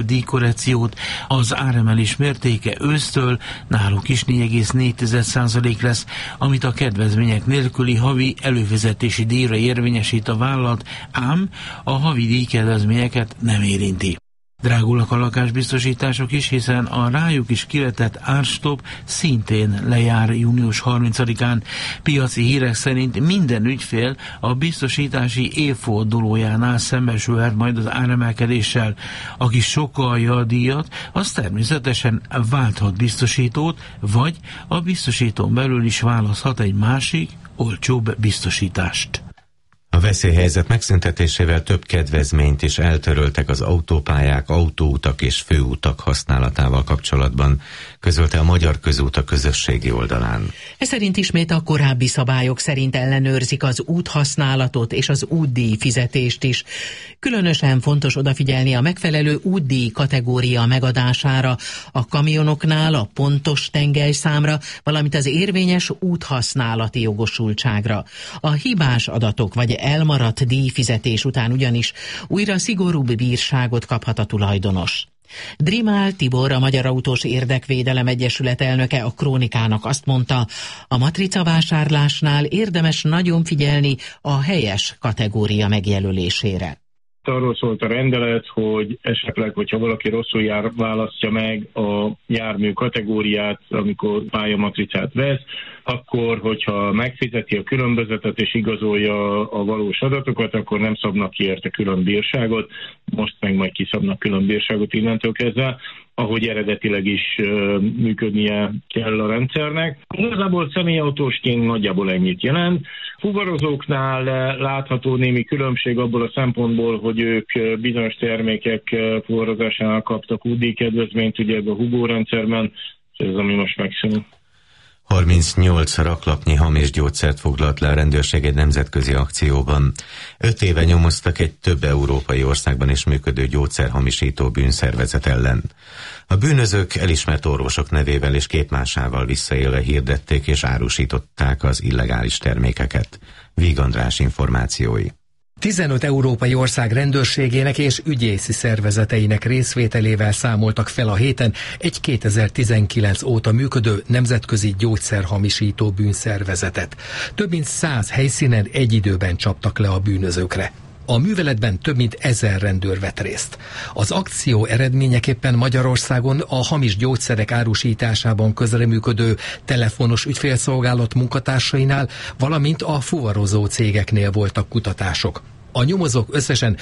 díjkorrekciót, az áremelés mértéke ősztől náluk is 4,4% lesz, amit a kedvezmények nélküli havi előfizetési díjra érvényesít a vállalat, ám a havi díjkedvezményeket nem érinti. Drágulnak a lakásbiztosítások is, hiszen a rájuk is kivetett árstop szintén lejár június 30-án. Piaci hírek szerint minden ügyfél a biztosítási évfordulójánál szembesülhet majd az áremelkedéssel. Aki sokkalja a díjat, az természetesen válthat biztosítót, vagy a biztosítón belül is választhat egy másik, olcsóbb biztosítást. A veszélyhelyzet megszüntetésével több kedvezményt is eltöröltek az autópályák, autóutak és főutak használatával kapcsolatban, közölte a Magyar Közútak közösségi oldalán. Ez szerint ismét a korábbi szabályok szerint ellenőrzik az úthasználatot és az útdíj fizetést is. Különösen fontos odafigyelni a megfelelő útdíj kategória megadására, a kamionoknál a pontos tengelyszámra, valamint az érvényes úthasználati jogosultságra. A hibás adatok vagy elmaradt díjfizetés után ugyanis újra szigorúbb bírságot kaphat a tulajdonos. Drimál Tibor, a Magyar Autós Érdekvédelem Egyesület elnöke a Krónikának azt mondta, a matricavásárlásnál érdemes nagyon figyelni a helyes kategória megjelölésére. Arról szólt a rendelet, hogy esetleg, hogyha valaki rosszul választja meg a jármű kategóriát, amikor pályamatricát vesz, akkor, hogyha megfizeti a különbözetet és igazolja a valós adatokat, akkor nem szabnak ki érte külön bírságot, most meg majd kiszabnak külön bírságot innentől kezdve, ahogy eredetileg is működnie kell a rendszernek. Igazából személyautósként nagyjából ennyit jelent. Fuvarozóknál látható némi különbség abból a szempontból, hogy ők bizonyos termékek fuvarozásánál kaptak útdíjkedvezményt, ugye ebben a Hugo rendszerben, ez ami most megszűnik. 38 raklapnyi hamis gyógyszert foglalt le a rendőrség egy nemzetközi akcióban. 5 éve nyomoztak egy több európai országban is működő gyógyszerhamisító bűnszervezet ellen. A bűnözők elismert orvosok nevével és képmásával visszaélve hirdették és árusították az illegális termékeket. Víg András információi. 15 európai ország rendőrségének és ügyészi szervezeteinek részvételével számoltak fel a héten egy 2019 óta működő nemzetközi gyógyszerhamisító bűnszervezetet. Több mint 100 helyszínen egy időben csaptak le a bűnözőkre. A műveletben több mint 1000 rendőr vett részt. Az akció eredményeképpen Magyarországon a hamis gyógyszerek árusításában közreműködő telefonos ügyfélszolgálat munkatársainál, valamint a fuvarozó cégeknél voltak kutatások. A nyomozók összesen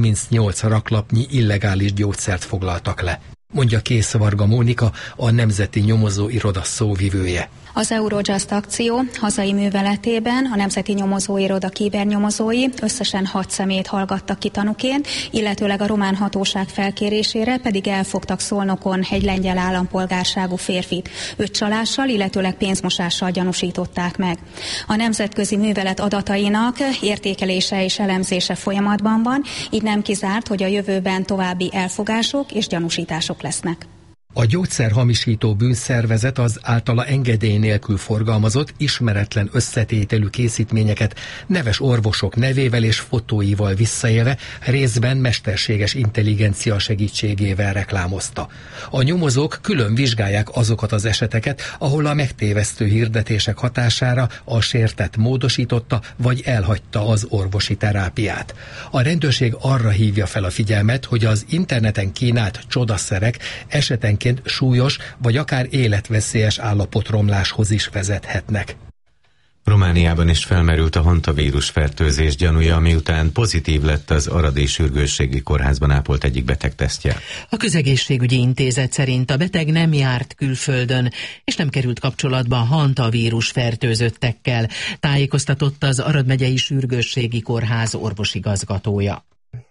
38 raklapnyi illegális gyógyszert foglaltak le, mondja Kész Varga Mónika, a Nemzeti Nyomozó Iroda szóvivője. Az Eurojust akció hazai műveletében a Nemzeti Nyomozóiroda kibernyomozói összesen 6 személyt hallgattak ki tanúként, illetőleg a román hatóság felkérésére pedig elfogtak Szolnokon egy lengyel állampolgárságú férfit. 5 csalással, illetőleg pénzmosással gyanúsították meg. A nemzetközi művelet adatainak értékelése és elemzése folyamatban van, így nem kizárt, hogy a jövőben további elfogások és gyanúsítások lesznek. A gyógyszerhamisító bűnszervezet az általa engedély nélkül forgalmazott, ismeretlen összetételű készítményeket neves orvosok nevével és fotóival visszaélve részben mesterséges intelligencia segítségével reklámozta. A nyomozók külön vizsgálják azokat az eseteket, ahol a megtévesztő hirdetések hatására a sértett módosította vagy elhagyta az orvosi terápiát. A rendőrség arra hívja fel a figyelmet, hogy az interneten kínált csodaszerek esetenként súlyos vagy akár életveszélyes állapotromláshoz is vezethetnek. Romániában is felmerült a hantavírus fertőzés gyanúja, miután pozitív lett az Aradi Sürgősségi Kórházban ápolt egyik beteg tesztje. A Közegészségügyi Intézet szerint a beteg nem járt külföldön, és nem került kapcsolatba hantavírus fertőzöttekkel, tájékoztatott az Arad megyei Sürgősségi Kórház orvosigazgatója.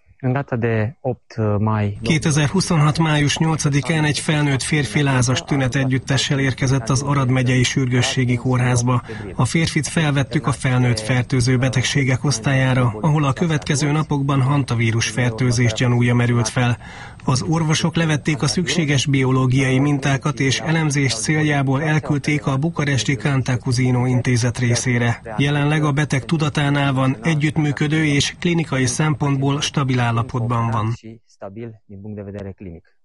2026. május 8-án egy felnőtt férfi lázas tünet együttessel érkezett az Arad megyei Sürgősségi Kórházba. A férfit felvettük a felnőtt fertőző betegségek osztályára, ahol a következő napokban hantavírus fertőzés gyanúja merült fel. Az orvosok levették a szükséges biológiai mintákat és elemzés céljából elküldték a bukaresti Cantacuzino intézet részére. Jelenleg a beteg tudatánál van, együttműködő és klinikai szempontból stabil állapotban van.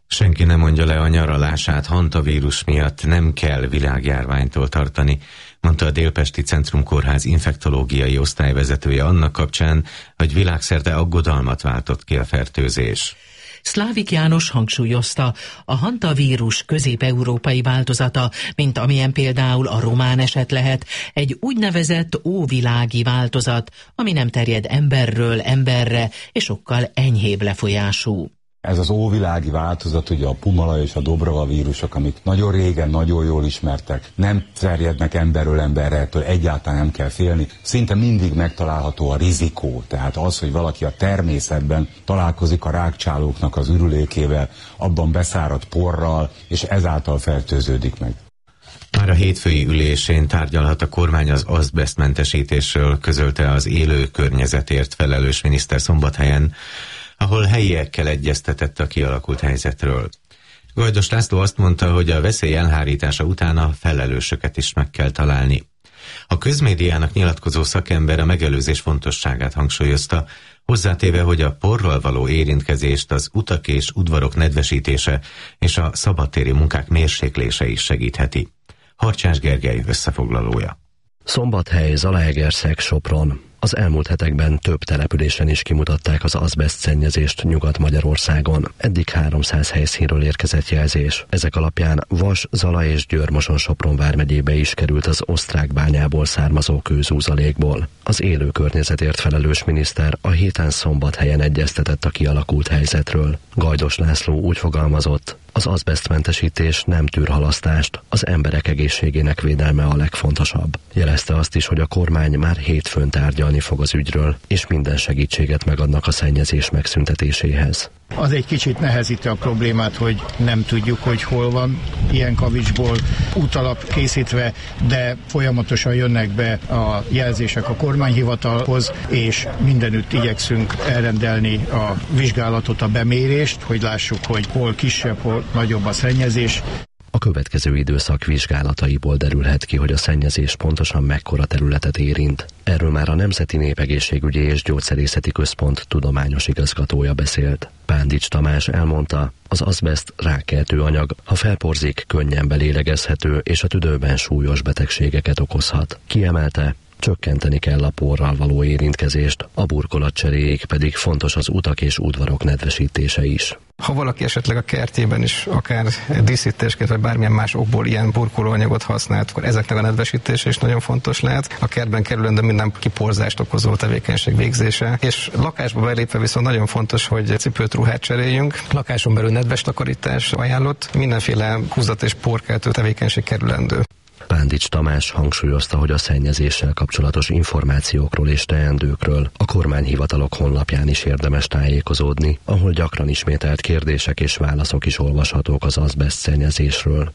Senki nem mondja le a nyaralását, hantavírus miatt nem kell világjárványtól tartani, mondta a Délpesti Centrum Kórház infektológiai osztályvezetője annak kapcsán, hogy világszerte aggodalmat váltott ki a fertőzés. Szlávik János hangsúlyozta, a hantavírus közép-európai változata, mint amilyen például a román eset lehet, egy úgynevezett óvilági változat, ami nem terjed emberről emberre, és sokkal enyhébb lefolyású. Ez az óvilági változat, ugye a Pumala és a Dobrava vírusok, amit nagyon régen, nagyon jól ismertek, nem terjednek emberről emberre, ettől egyáltalán nem kell félni. Szinte mindig megtalálható a rizikó, tehát az, hogy valaki a természetben találkozik a rágcsálóknak az ürülékével, abban beszáradt porral, és ezáltal fertőződik meg. Már a hétfői ülésén tárgyalhat a kormány az azbesztmentesítésről, közölte az élő környezetért felelős miniszter Szombathelyen, ahol helyiekkel egyeztetett a kialakult helyzetről. Gajdos László azt mondta, hogy a veszély elhárítása után a felelősöket is meg kell találni. A közmédiának nyilatkozó szakember a megelőzés fontosságát hangsúlyozta, hozzátéve, hogy a porral való érintkezést az utak és udvarok nedvesítése és a szabadtéri munkák mérséklése is segítheti. Harcsás Gergely összefoglalója. Szombathely, Zalaegerszeg, Sopron. Az elmúlt hetekben több településen is kimutatták az azbesztszennyezést Nyugat-Magyarországon. Eddig 300 helyszínről érkezett jelzés. Ezek alapján Vas, Zala és Győr-Moson-Sopron vármegyébe is került az osztrák bányából származó kőzúzalékból. Az élő környezetért felelős miniszter a héten Szombathelyen egyeztetett a kialakult helyzetről. Gajdos László úgy fogalmazott, az azbesztmentesítés nem tűr halasztást, az emberek egészségének védelme a legfontosabb. Jelezte azt is, hogy a kormány már hétfőn tárgyalni fog az ügyről, és minden segítséget megadnak a szennyezés megszüntetéséhez. Az egy kicsit nehezíti a problémát, hogy nem tudjuk, hogy hol van ilyen kavicsból útalap készítve, de folyamatosan jönnek be a jelzések a kormányhivatalhoz, és mindenütt igyekszünk elrendelni a vizsgálatot, a bemérést, hogy lássuk, hogy hol kisebb, hol nagyobb a szennyezés. A következő időszak vizsgálataiból derülhet ki, hogy a szennyezés pontosan mekkora területet érint. Erről már a Nemzeti Népegészségügyi és Gyógyszerészeti Központ tudományos igazgatója beszélt. Pándics Tamás elmondta, az azbeszt rákkeltő anyag, ha felporzik, könnyen belélegezhető és a tüdőben súlyos betegségeket okozhat. Kiemelte, csökkenteni kell a porral való érintkezést, a burkolatcseréig pedig fontos az utak és udvarok nedvesítése is. Ha valaki esetleg a kertjében is akár díszítésként vagy bármilyen más okból ilyen burkolóanyagot használt, akkor ezeknek a nedvesítése is nagyon fontos lehet. A kertben kerülendő minden kiporzást okozó tevékenység végzése, és lakásba belépve viszont nagyon fontos, hogy cipőt, ruhát cseréljünk. Lakáson belül nedves takarítás ajánlott, mindenféle húzat és porkeltő tevékenység kerülendő. Pándics Tamás hangsúlyozta, hogy a szennyezéssel kapcsolatos információkról és teendőkről a kormányhivatalok honlapján is érdemes tájékozódni, ahol gyakran ismételt kérdések és válaszok is olvashatók az azbesztszennyezésről.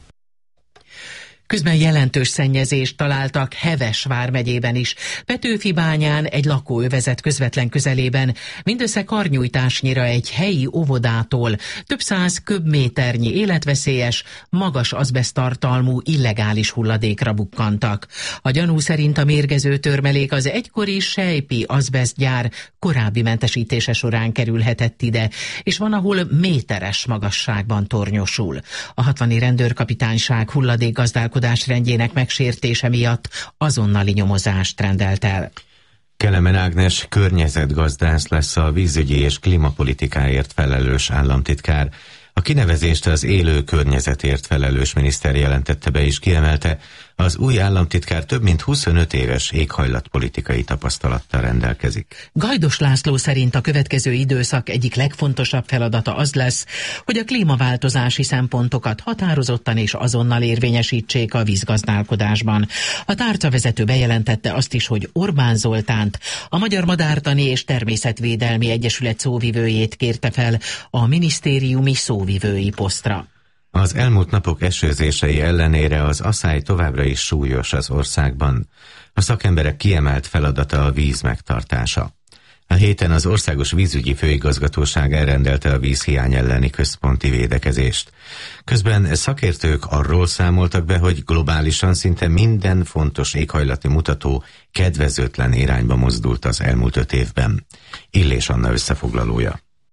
Közben jelentős szennyezést találtak Heves vármegyében is. Petőfibányán egy lakóövezet közvetlen közelében mindössze karnyújtásnyira egy helyi óvodától több száz köbméternyi életveszélyes, magas azbeszttartalmú illegális hulladékra bukkantak. A gyanú szerint a mérgező törmelék az egykori Sejpi azbesztgyár korábbi mentesítése során kerülhetett ide, és van, ahol méteres magasságban tornyosul. A 60. rendőrkapitányság hulladékgazdálkodás rendjének megsértése miatt azonnali nyomozást rendelt el. Kelemen Ágnes környezetgazdász lesz a vízügyi és klímapolitikáért felelős államtitkár. A kinevezést az élő környezetért felelős miniszter jelentette be és kiemelte, az új államtitkár több mint 25 éves éghajlatpolitikai tapasztalattal rendelkezik. Gajdos László szerint a következő időszak egyik legfontosabb feladata az lesz, hogy a klímaváltozási szempontokat határozottan és azonnal érvényesítsék a vízgazdálkodásban. A tárcavezető bejelentette azt is, hogy Orbán Zoltánt, a Magyar Madártani és Természetvédelmi Egyesület szóvivőjét kérte fel a minisztériumi szóvivői posztra. Az elmúlt napok esőzései ellenére az aszály továbbra is súlyos az országban. A szakemberek kiemelt feladata a víz megtartása. A héten az Országos Vízügyi Főigazgatóság elrendelte a vízhiány elleni központi védekezést. Közben szakértők arról számoltak be, hogy globálisan szinte minden fontos éghajlati mutató kedvezőtlen irányba mozdult az elmúlt 5 évben. Illés Anna összefoglalója.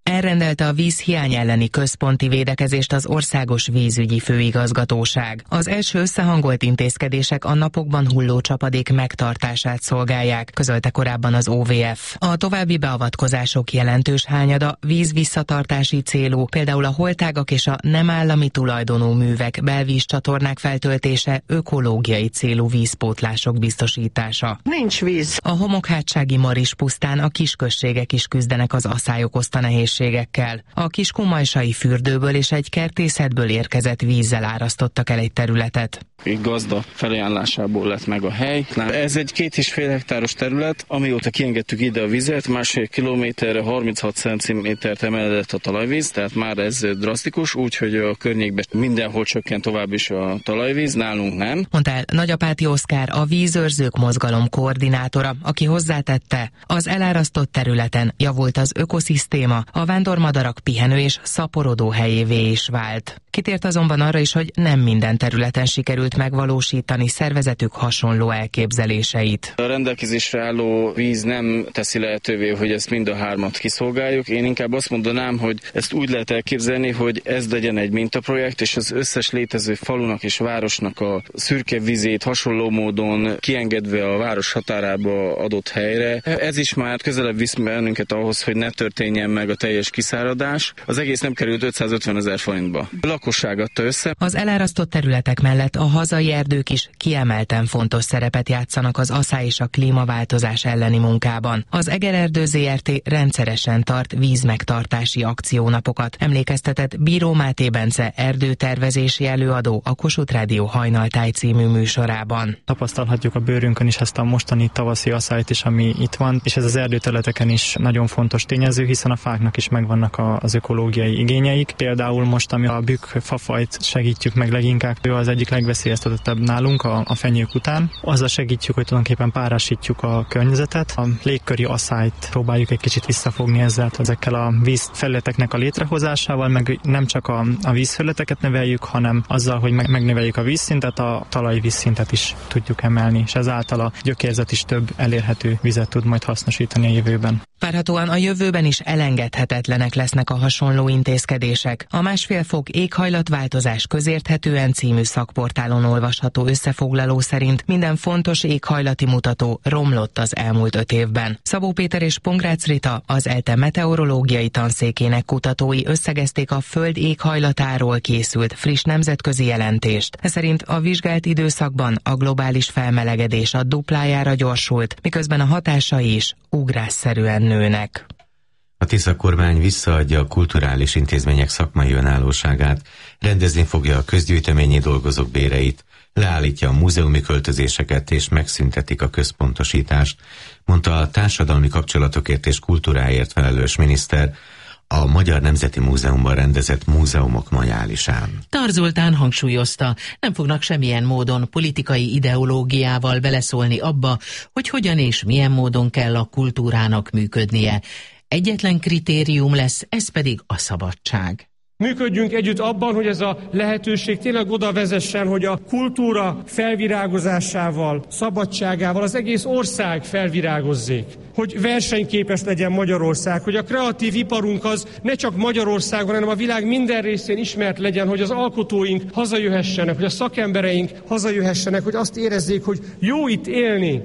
elrendelte a vízhiány elleni központi védekezést az Országos Vízügyi Főigazgatóság. Az első összehangolt intézkedések a napokban hulló csapadék megtartását szolgálják, közölte korábban az OVF. A további beavatkozások jelentős hányada vízvisszatartási célú, például a holtágak és a nem állami tulajdonú művek, belvízcsatornák feltöltése, ökológiai célú vízpótlások biztosítása. Nincs víz. A homokhátsági Maris pusztán a kisközségek is küzdenek az asszály okozta nehézségekkel. A Kiskunmajsai fürdőből és egy kertészetből érkezett vízzel árasztottak el egy területet. Egy gazda felajánlásából lett meg a hely. Ez egy 2,5 hektáros terület, amióta kiengedtük ide a vizet, 1,5 kilométerre 36 centimétert emelkedett a talajvíz, tehát már ez drasztikus, úgyhogy a környékben mindenhol csökkent tovább is a talajvíz, nálunk nem. Mondta el Nagyapáti Oszkár, a Vízőrzők Mozgalom koordinátora, aki hozzátette, az elárasztott területen javult az ökoszisztéma, a vándormadarak pihenő és szaporodó helyévé is vált. Kitért azonban arra is, hogy nem minden területen sikerült megvalósítani szervezetük hasonló elképzeléseit. A rendelkezésre álló víz nem teszi lehetővé, hogy ezt mind a hármat kiszolgáljuk. Én inkább azt mondanám, hogy ezt úgy lehet elképzelni, hogy ez legyen egy mintaprojekt, és az összes létező falunak és városnak a szürke vizét hasonló módon kiengedve a város határába adott helyre. Ez is már közelebb visz bennünket ahhoz, hogy ne történjen meg a teljes kiszáradás. Az egész nem került 550 000 forintba. Lakosság adta össze. Az elárasztott területek mellett a hazai erdők is kiemelten fontos szerepet játszanak az asszály és a klímaváltozás elleni munkában. Az Egererdő Zrt. Rendszeresen tart vízmegtartási akciónapokat, emlékeztetett Bíró Máté Bence erdőtervezési előadó a Kossuth Rádió Hajnaltáj című műsorában. Tapasztalhatjuk a bőrünkön is ezt a mostani tavaszi asszályt is, ami itt van, és ez az erdőterületeken is nagyon fontos tényező, hiszen a fáknak is megvannak az ökológiai igényeik. Például most, ami a bükkfafajt segítjük meg leginkább, ő az egyik legveszélyeztetettebb nálunk a fenyők után. Azzal segítjük, hogy tulajdonképpen párásítjuk a környezetet. A légköri asszályt próbáljuk egy kicsit visszafogni ezekkel a vízfelületeknek a létrehozásával, meg nem csak a vízfelületeket növeljük, hanem azzal, hogy megnöveljük a vízszintet, a talajvízszintet is tudjuk emelni, és ezáltal a gyökérzet is több elérhető vizet tud majd hasznosítani a jövőben. Várhatóan a jövőben is elengedhetetlenek lesznek a hasonló intézkedések. A 1,5 fok éghajlatváltozás közérthetően című szakportálon olvasható összefoglaló szerint minden fontos éghajlati mutató romlott az elmúlt 5 évben. Szabó Péter és Pongrácz Rita, az ELTE meteorológiai tanszékének kutatói összegezték a Föld éghajlatáról készült friss nemzetközi jelentést. Ez szerint a vizsgált időszakban a globális felmelegedés a duplájára gyorsult, miközben a hatásai is ugrásszerűen nőnek. A Tisza kormány visszaadja a kulturális intézmények szakmai önállóságát, rendezni fogja a közgyűjteményi dolgozók béreit, leállítja a múzeumi költözéseket és megszüntetik a központosítást, mondta a társadalmi kapcsolatokért és kultúráért felelős miniszter a Magyar Nemzeti Múzeumban rendezett múzeumok majálisán. Tar Zoltán hangsúlyozta, nem fognak semmilyen módon politikai ideológiával beleszólni abba, hogy hogyan és milyen módon kell a kultúrának működnie. Egyetlen kritérium lesz, ez pedig a szabadság. Működjünk együtt abban, hogy ez a lehetőség tényleg oda vezessen, hogy a kultúra felvirágozásával, szabadságával az egész ország felvirágozzék. Hogy versenyképes legyen Magyarország, hogy a kreatív iparunk az ne csak Magyarországon, hanem a világ minden részén ismert legyen, hogy az alkotóink hazajöhessenek, hogy a szakembereink hazajöhessenek, hogy azt érezzék, hogy jó itt élni.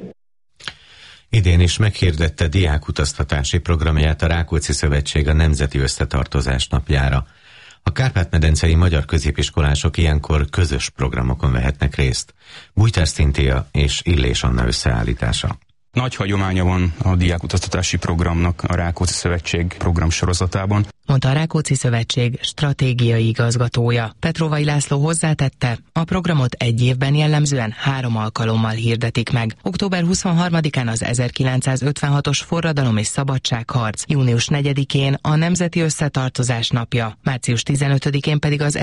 Idén is meghirdette diákutaztatási programját a Rákóczi Szövetség a Nemzeti Összetartozás napjára. A kárpát-medencei magyar középiskolások ilyenkor közös programokon vehetnek részt. Bújtár Szintia és Illés Anna összeállítása. Nagy hagyománya van a diákutaztatási programnak a Rákóczi Szövetség programsorozatában, mondta a Rákóczi Szövetség stratégiai igazgatója. Petrovai László hozzátette, a programot egy évben jellemzően 3 alkalommal hirdetik meg. Október 23-án az 1956-os forradalom és szabadságharc, június 4-én a Nemzeti Összetartozás napja, március 15-én pedig az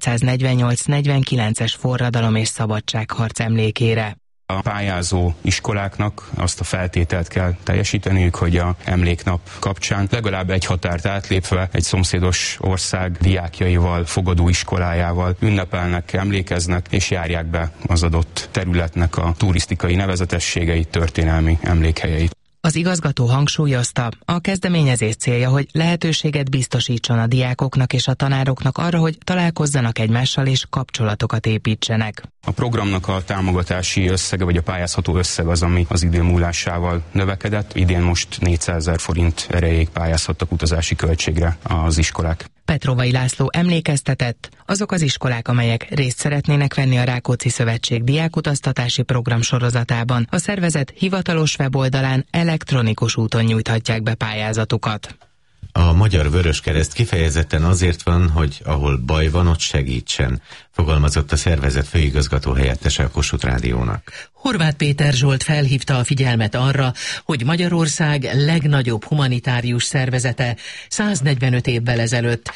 1848-49-es forradalom és szabadságharc emlékére. A pályázó iskoláknak azt a feltételt kell teljesíteniük, hogy a emléknap kapcsán legalább egy határt átlépve egy szomszédos ország diákjaival, fogadóiskolájával ünnepelnek, emlékeznek és járják be az adott területnek a turisztikai nevezetességeit, történelmi emlékhelyeit. Az igazgató hangsúlyozta, a kezdeményezés célja, hogy lehetőséget biztosítson a diákoknak és a tanároknak arra, hogy találkozzanak egymással és kapcsolatokat építsenek. A programnak a támogatási összege, vagy a pályázható összeg az, ami az idő múlásával növekedett. Idén most 400 000 forint erejéig pályázhattak utazási költségre az iskolák. Petrovai László emlékeztetett, azok az iskolák, amelyek részt szeretnének venni a Rákóczi Szövetség diákutaztatási program sorozatában, a szervezet hivatalos weboldalán elektronikus úton nyújthatják be pályázatukat. A Magyar Vöröskereszt kifejezetten azért van, hogy ahol baj van, ott segítsen, fogalmazott a szervezet főigazgató helyettese a Kossuth Rádiónak. Horváth Péter Zsolt felhívta a figyelmet arra, hogy Magyarország legnagyobb humanitárius szervezete 145 évvel ezelőtt,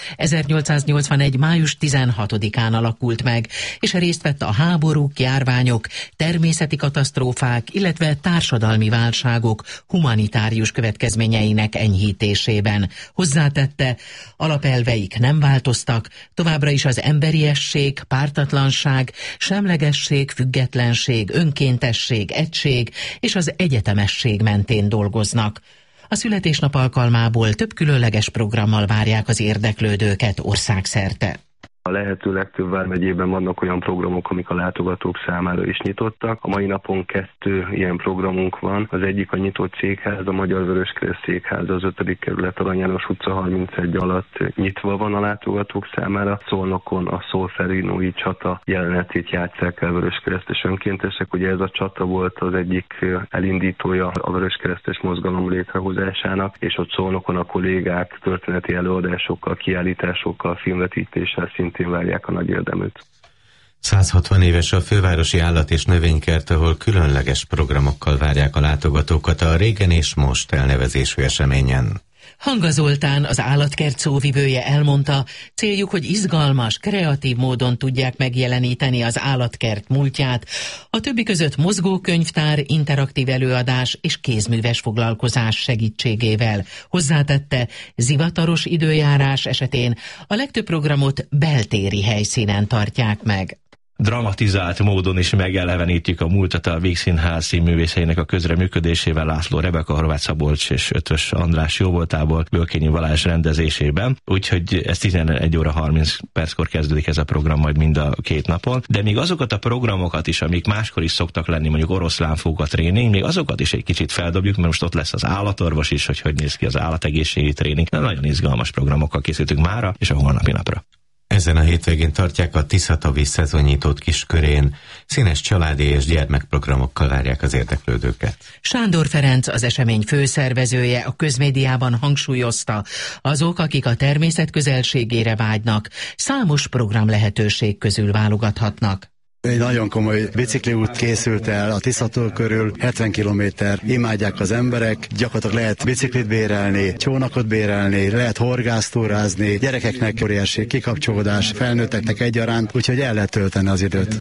1881. május 16-án alakult meg, és részt vett a háborúk, járványok, természeti katasztrófák, illetve társadalmi válságok humanitárius következményeinek enyhítésében. Hozzátette, alapelveik nem változtak, továbbra is az emberiesség, pártatlanság, semlegesség, függetlenség, önkéntesség, egység és az egyetemesség mentén dolgoznak. A születésnap alkalmából több különleges programmal várják az érdeklődőket országszerte. A lehető legtöbb vármegyében vannak olyan programok, amik a látogatók számára is nyitottak. A mai napon 2 ilyen programunk van. Az egyik a nyitott székház, a Magyar Vöröskereszt székháza az 5. kerület Arany János utca 31 alatt nyitva van a látogatók számára. Szolnokon a szolferinói csata jelenetét játsszák el vöröskeresztes önkéntesek. Ugye ez a csata volt az egyik elindítója a vöröskeresztes mozgalom létrehozásának, és ott Szolnokon a kollégák történeti előadásokkal, kiállításokkal, filmvetítéssel szintén várják a nagy érdeműt. 160 éves a fővárosi állat- és növénykert, ahol különleges programokkal várják a látogatókat a Régen és Most elnevezésű eseményen. Hanga Zoltán, az állatkert szóvivője elmondta, céljuk, hogy izgalmas, kreatív módon tudják megjeleníteni az állatkert múltját, a többi között mozgókönyvtár, interaktív előadás és kézműves foglalkozás segítségével. Hozzátette, zivataros időjárás esetén a legtöbb programot beltéri helyszínen tartják meg. Dramatizált módon is megelevenítjük a múltat a Vígszínház színművészeinek a közreműködésével, László Rebeka, Horváth Szabolcs és Ötvös András jóvoltából, Bölkényi Balázs rendezésében. Úgyhogy ez 11 óra 30 perckor kezdődik ez a program majd mind a 2 napon. De még azokat a programokat is, amik máskor is szoktak lenni, mondjuk oroszlánfóka tréning, még azokat is egy kicsit feldobjuk, mert most ott lesz az állatorvos is, hogy néz ki az állategészségi tréning. Nagyon izgalmas programokkal készítünk mára és a holnapi napra. Ezen a hétvégén tartják a Tiszatavi szezonnyitót Kiskörén. Színes családi és gyermekprogramokkal várják az érdeklődőket. Sándor Ferenc, az esemény főszervezője, a közmédiában hangsúlyozta, azok, akik a természet közelségére vágynak, számos program lehetőség közül válogathatnak. Egy nagyon komoly bicikliút készült el a Tisza-tó körül, 70 kilométer, imádják az emberek, gyakorlatilag lehet biciklit bérelni, csónakot bérelni, lehet horgásztúrázni, gyerekeknek óriási kikapcsolódás, felnőtteknek egyaránt, úgyhogy el lehet tölteni az időt.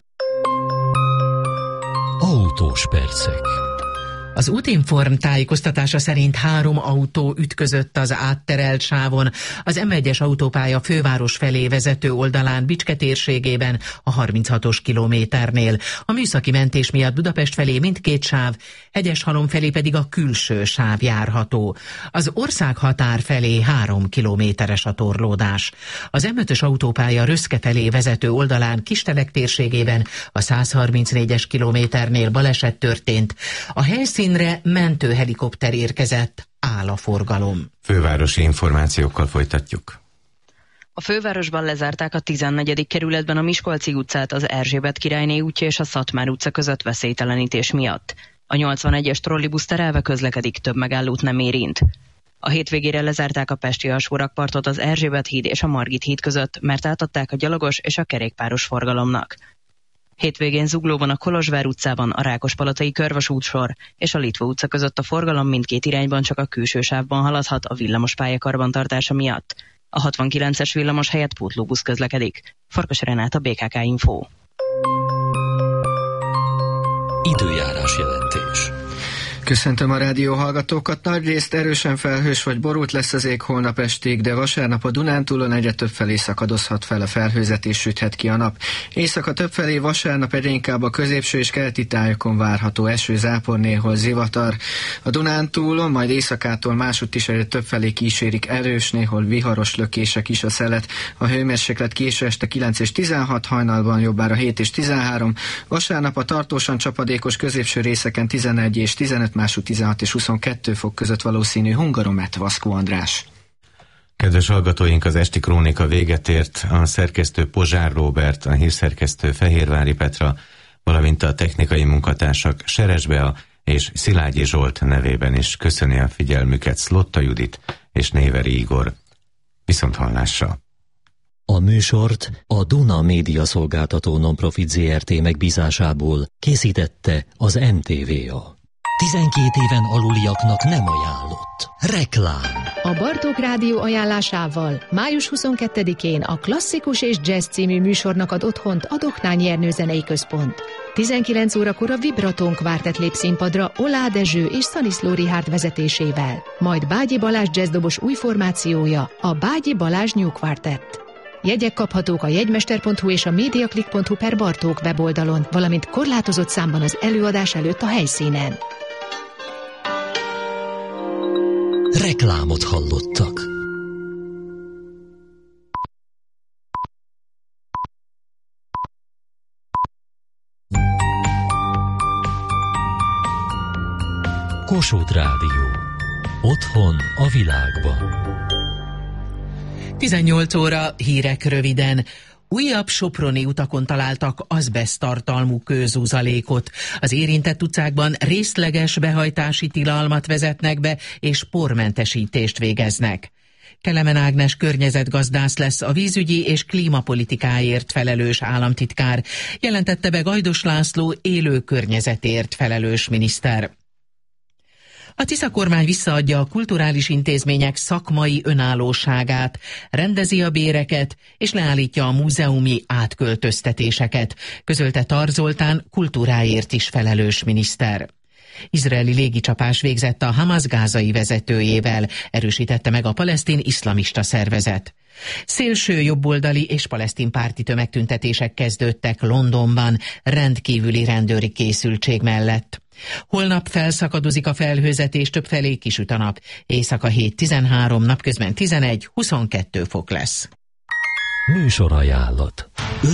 Autós percek. Az Útinform tájékoztatása szerint 3 autó ütközött az átterelt sávon az M1-es autópálya főváros felé vezető oldalán Bicske térségében a 36-os kilométernél. A műszaki mentés miatt Budapest felé mindkét sáv, Hegyeshalom felé pedig a külső sáv járható. Az országhatár felé 3 kilométeres a torlódás. Az M5-ös autópálya Röszke felé vezető oldalán Kistelek térségében a 134-es kilométernél baleset történt. A helyszínre mentőhelikopter érkezett, áll a forgalom. Fővárosi információkkal folytatjuk. A fővárosban lezárták a 14. kerületben a Miskolci utcát az Erzsébet királyné útja és a Szatmár utca között veszélytelenítés miatt. A 81-es trollibusz terelve közlekedik, több megállót nem érint. A hétvégére lezárták a pesti alsórakpartot az Erzsébet híd és a Margit híd között, mert átadták a gyalogos és a kerékpáros forgalomnak. Hétvégén Zuglóban a Kolozsvár utcában a Rákospalotai körvasútsor és a Litva utca között a forgalom mindkét irányban csak a külső sávban haladhat a villamospálya karbantartása miatt. A 69-es villamos helyett pótlóbusz közlekedik. Farkas Renáta, BKK Info. Időjárás jelentés. Köszöntöm a rádió hallgatókat. Nagyrészt erősen felhős vagy borult lesz az ég holnap estig, de vasárnap a Dunántúlon egyre többfelé szakadozhat fel a felhőzet és süthet ki a nap. Éjszaka többfelé vasárnap egyre inkább a középső és keleti tájakon várható eső, zápor, néhol zivatar. A Dunántúlon majd éjszakától másutt is egyre többfelé kísérik erős, néhol viharos lökések is a szelet. A hőmérséklet késő este 9 és 16, hajnalban jobbára 7 és 13. Vasárnap a tartósan csapadékos középső részeken 11 és 15, másút 16 és 22 fok között valószínű. Hungaromet, Vaszkó András. Kedves hallgatóink, az esti krónika véget ért. A szerkesztő Pozsár Róbert, a hírszerkesztő Fehérvári Petra, valamint a technikai munkatársak Seres Bea és Szilágyi Zsolt nevében is köszöni a figyelmüket Szlotta Judit és Néveri Igor. Viszonthallásra! A műsort a Duna Média Szolgáltató Nonprofit Zrt. Megbízásából készítette az NTVA. 12 éven aluliaknak nem ajánlott. Reklám. A Bartók Rádió ajánlásával május 22-én a Klasszikus és Jazz című műsornak ad otthont a Dohnányi Ernő Zenei Központ. 19 órakor a Vibraton kvártett lép színpadra Olá Dezső és Szaniszló Richárd vezetésével. Majd Bágyi Balázs jazzdobos új formációja, a Bágyi Balázs New Quartet. Jegyek kaphatók a jegymester.hu és a mediaclick.hu per Bartók weboldalon, valamint korlátozott számban az előadás előtt a helyszínen. Reklámot hallottak. Kossuth Rádió. Otthon a világban. 18 óra, hírek röviden. Újabb soproni utakon találtak azbeszttartalmú kőzuzalékot. Az érintett utcákban részleges behajtási tilalmat vezetnek be, és pormentesítést végeznek. Kelemen Ágnes környezetgazdász lesz a vízügyi és klímapolitikáért felelős államtitkár, jelentette be Gajdos László élő környezetért felelős miniszter. A Tisza kormány visszaadja a kulturális intézmények szakmai önállóságát, rendezi a béreket és leállítja a múzeumi átköltöztetéseket, közölte Tar Zoltán kultúráért is felelős miniszter. Izraeli légicsapás végzett a Hamas gázai vezetőjével, erősítette meg a palesztin iszlamista szervezet. Szélső jobboldali és palesztin párti tömegtüntetések kezdődtek Londonban rendkívüli rendőri készültség mellett. Holnap felszakadozik a felhőzet és többfelé kisüt a nap. Éjszaka 7-13, napközben 11-22 fok lesz. Műsorajánlat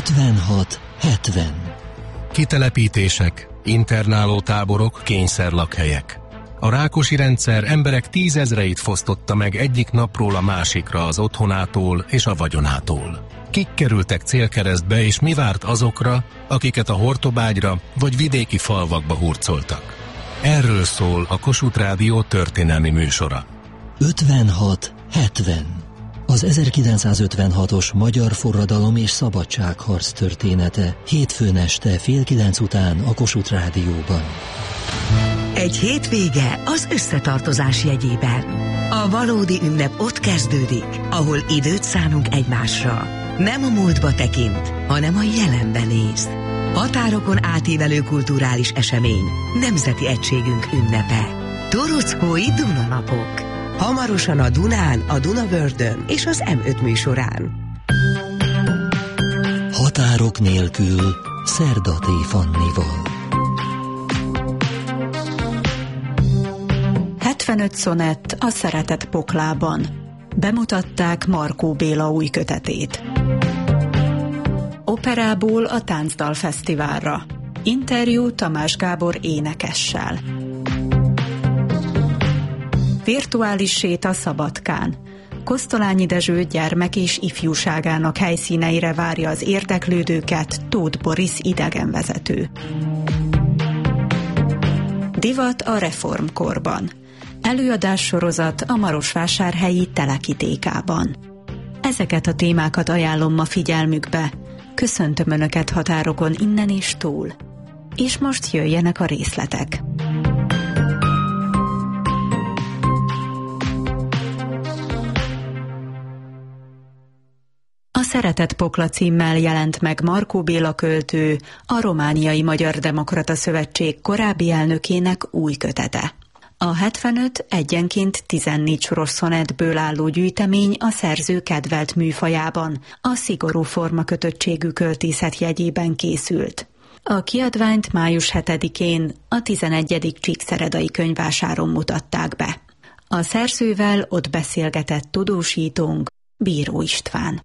56-70. Kitelepítések, internálótáborok, kényszerlakhelyek. A Rákosi rendszer emberek 10 000-eit fosztotta meg egyik napról a másikra az otthonától és a vagyonától. Kik kerültek célkeresztbe és mi várt azokra, akiket a Hortobágyra vagy vidéki falvakba hurcoltak? Erről szól a Kossuth Rádió történelmi műsora. 56-70. Az 1956-os magyar forradalom és szabadságharc története hétfőn este 8:30 után a Kossuth Rádióban. Egy hétvége az összetartozás jegyében. A valódi ünnep ott kezdődik, ahol időt szánunk egymásra. Nem a múltba tekint, hanem a jelenbe néz. Határokon átívelő kulturális esemény, nemzeti egységünk ünnepe. Torockói Dunanapok. Hamarosan a Dunán, a Dunavördön és az M5 műsorán. Határok nélkül Szerda T. Fannival. 75 szonett a Szeretet poklában. Bemutatták Markó Béla új kötetét. Operából a Táncdal Fesztiválra. Interjú Tamás Gábor énekessel. Virtuális séta Szabadkán. Kosztolányi Dezső gyermek és ifjúságának helyszíneire várja az érdeklődőket Tóth Boris idegenvezető. Divat a reformkorban. Előadássorozat a Marosvásárhelyi Telekitékában. Ezeket a témákat ajánlom ma figyelmükbe. Köszöntöm Önöket határokon innen és túl. És most jöjjenek a részletek. A Szeretett Pokla címmel jelent meg Markó Béla költő, a Romániai Magyar Demokrata Szövetség korábbi elnökének új kötete. A 75 egyenként 14 soros szonetből álló gyűjtemény a szerző kedvelt műfajában, a szigorú formakötöttségű költészet jegyében készült. A kiadványt május 7-én a 11. Csíkszeredai könyvvásáron mutatták be. A szerzővel ott beszélgetett tudósítónk, Bíró István.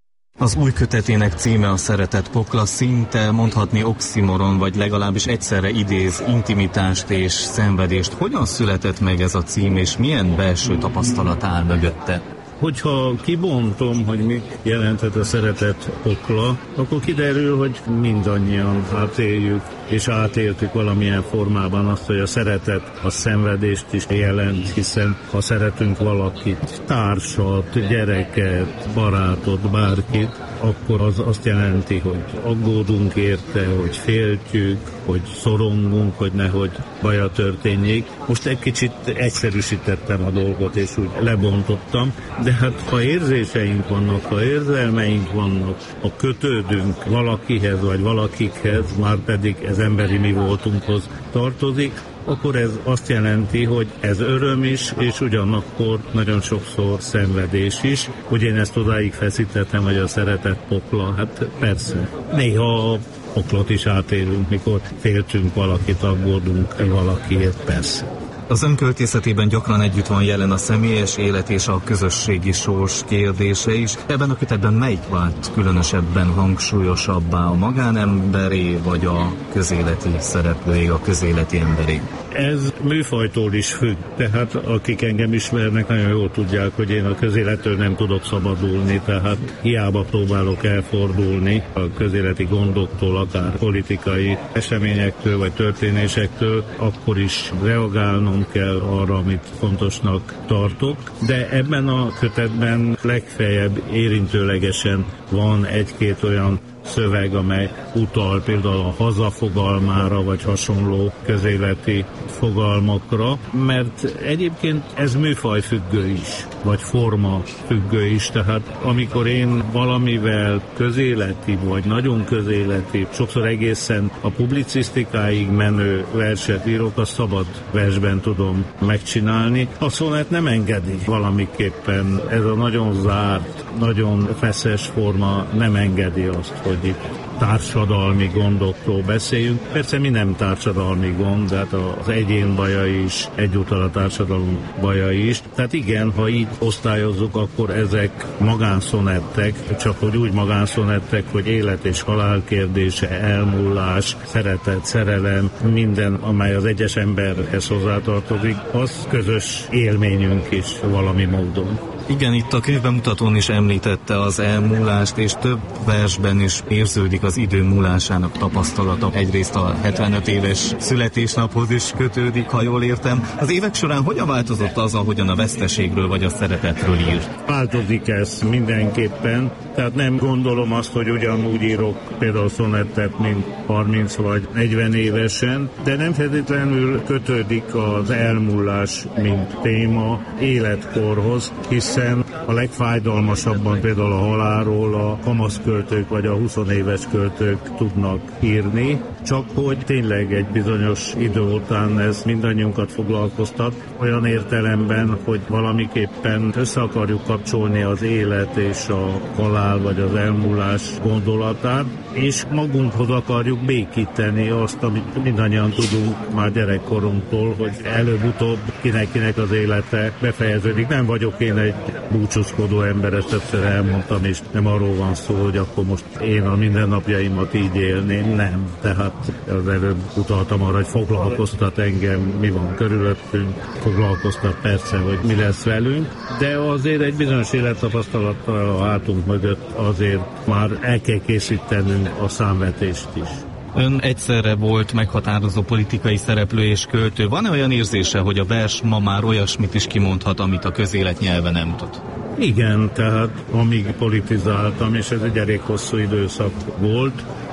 Az új kötetének címe a Szeretett Pokla, szinte mondhatni oximoron, vagy legalábbis egyszerre idéz intimitást és szenvedést. Hogyan született meg ez a cím, és milyen belső tapasztalat áll mögötte? Hogyha kibontom, hogy mi jelenthet a Szeretett Pokla, akkor kiderül, hogy mindannyian átéljük, és átéltük valamilyen formában azt, hogy a szeretet a szenvedést is jelent, hiszen ha szeretünk valakit, társat, gyereket, barátot, bárkit, akkor az azt jelenti, hogy aggódunk érte, hogy féltjük, hogy szorongunk, hogy nehogy baja történjék. Most egy kicsit egyszerűsítettem a dolgot, és úgy lebontottam, de hát ha érzéseink vannak, ha érzelmeink vannak, ha kötődünk valakihez vagy valakikhez, már pedig ez emberi mi voltunkhoz tartozik, akkor ez azt jelenti, hogy ez öröm is, és ugyanakkor nagyon sokszor szenvedés is. Hogy én ezt odáig feszítettem, hogy a Szeretett Pokla, hát persze. Néha a poklot is átélünk, mikor féltünk valakit, aggódunk valakiért, persze. Az önköltészetében gyakran együtt van jelen a személyes élet és a közösségi sors kérdése is. Ebben a kötetben melyik vált különösebben hangsúlyosabbá, a magánemberé vagy a közéleti szereplői, a közéleti emberé? Ez műfajtól is függ, tehát akik engem ismernek, nagyon jól tudják, hogy én a közélettől nem tudok szabadulni, tehát hiába próbálok elfordulni a közéleti gondoktól, akár politikai eseményektől vagy történésektől, akkor is reagálnom kell arra, amit fontosnak tartok, de ebben a kötetben legfeljebb érintőlegesen van egy-két olyan szöveg, amely utal például a haza fogalmára, vagy hasonló közéleti fogalmakra, mert egyébként ez műfajfüggő is, vagy forma függő is, tehát amikor én valamivel közéleti, vagy nagyon közéleti, sokszor egészen a publicisztikáig menő verset írok, azt szabad versben tudom megcsinálni. A szonett nem engedi valamiképpen, ez a nagyon zárt, nagyon feszes forma nem engedi azt, hogy itt társadalmi gondokról beszéljünk. Persze mi nem társadalmi gond, de hát az egyén baja is, egyúttal a társadalom baja is. Tehát igen, ha így osztályozzuk, akkor ezek magánszonettek, csak hogy úgy magánszonettek, hogy élet és halál kérdése, elmúlás, szeretet, szerelem, minden, amely az egyes emberhez hozzátartozik, az közös élményünk is valami módon. Igen, itt a könyvbemutatón is említette az elmúlást, és több versben is érződik az idő múlásának tapasztalata. Egyrészt a 75 éves születésnaphoz is kötődik, ha jól értem. Az évek során hogyan változott az, ahogyan a veszteségről vagy a szeretetről ír? Változik ez mindenképpen, tehát nem gondolom azt, hogy ugyanúgy írok például szonettet, mint 30 vagy 40 évesen, de nem feltétlenül kötődik az elmúlás, mint téma életkorhoz, hiszen a legfájdalmasabban például a halálról a kamaszköltők vagy a 20 éves költők tudnak írni, csak hogy tényleg egy bizonyos idő után ez mindannyiunkat foglalkoztat, olyan értelemben, hogy valamiképpen össze akarjuk kapcsolni az élet és a halál vagy az elmúlás gondolatát, és magunkhoz akarjuk békíteni azt, amit mindannyian tudunk már gyerekkorunktól, hogy előbb-utóbb kinek az élete befejeződik. Nem vagyok én egy búcsúzkodó ember, ezt többször elmondtam, és nem arról van szó, hogy akkor most én a mindennapjaimat így élném, nem. Tehát az előbb utaltam arra, hogy foglalkoztat engem, mi van körülöttünk, foglalkoztat persze, hogy mi lesz velünk, de azért egy bizonyos élettapasztalattal a hátunk mögött azért már el kell készítenünk a számvetést is. Ön egyszerre volt meghatározó politikai szereplő és költő. Van-e olyan érzése, hogy a vers ma már olyasmit is kimondhat, amit a közélet nyelve nem tud? Igen, tehát amíg politizáltam, és ez egy elég hosszú időszak volt,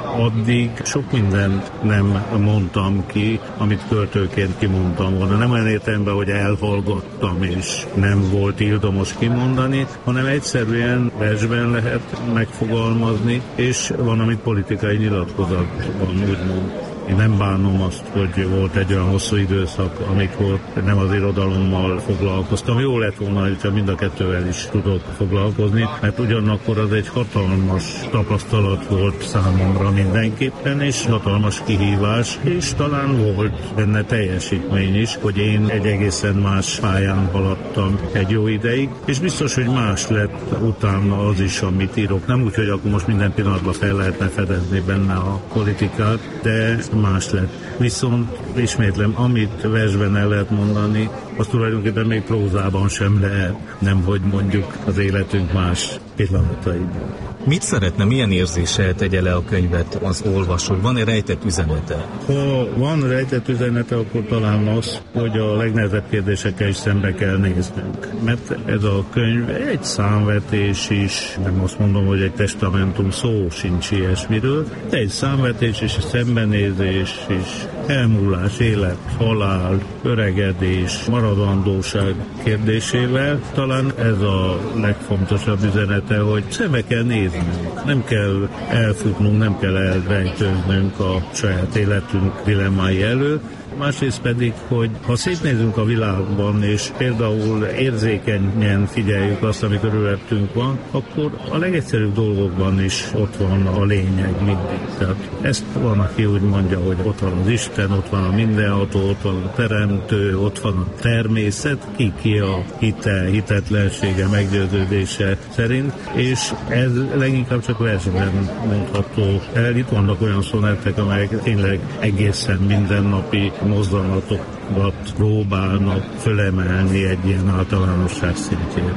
addig sok mindent nem mondtam ki, amit költőként kimondtam volna. Nem olyan értelemben, hogy elhallgattam, és nem volt ildomos kimondani, hanem egyszerűen versben lehet megfogalmazni, és van, amit politikai nyilatkozatban úgymond. Én nem bánom azt, hogy volt egy olyan hosszú időszak, amikor nem az irodalommal foglalkoztam. Jó lett volna, hogyha mind a kettővel is tudok foglalkozni, mert ugyanakkor az egy hatalmas tapasztalat volt számomra mindenképpen, és hatalmas kihívás, és talán volt benne teljesítmény is, hogy én egy egészen más pályán haladtam egy jó ideig, és biztos, hogy más lett utána az is, amit írok. Nem úgy, hogy akkor most minden pillanatban fel lehetne fedezni benne a politikát, de más lett. Viszont ismétlem, amit versben el lehet mondani, az tulajdonképpen még prózában sem lehet, nemhogy mondjuk az életünk más pillanataiban. Mit szeretne, milyen érzéssel tegye le a könyvet az olvasó? Van-e rejtett üzenete? Ha van rejtett üzenete, akkor talán az, hogy a legnehezebb kérdésekkel is szembe kell néznünk. Mert ez a könyv egy számvetés is, nem azt mondom, hogy egy testamentum, szó sincs ilyesmiről, de egy számvetés és szembenézés is, elmúlás, élet, halál, öregedés, maradandóság kérdésével. Talán ez a legfontosabb üzenete, hogy szembe kell néznünk. Nem kell elfutnunk, nem kell elrejtőznünk a saját életünk dilemmái elől. Másrészt pedig, hogy ha szétnézünk a világban, és például érzékenyen figyeljük azt, ami körülöttünk van, akkor a legegyszerűbb dolgokban is ott van a lényeg mindig. Tehát ezt van, aki úgy mondja, hogy ott van az Isten, ott van a mindenható, ott van a teremtő, ott van a természet, ki a hitetlensége, meggyőződése szerint, és ez leginkább csak versben mondható el. Itt vannak olyan szonettek, amelyek tényleg egészen mindennapi mozdulatokat próbálnak fölemelni egy ilyen általánosság szintjén.